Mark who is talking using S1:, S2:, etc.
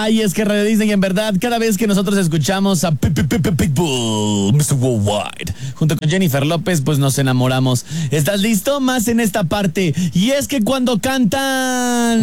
S1: Ay, es que Radio Disney, en verdad, cada vez que nosotros escuchamos a Pitbull, Mr. Worldwide, junto con Jennifer López, pues nos enamoramos. ¿Estás listo? Más en esta parte. Y es que cuando cantan...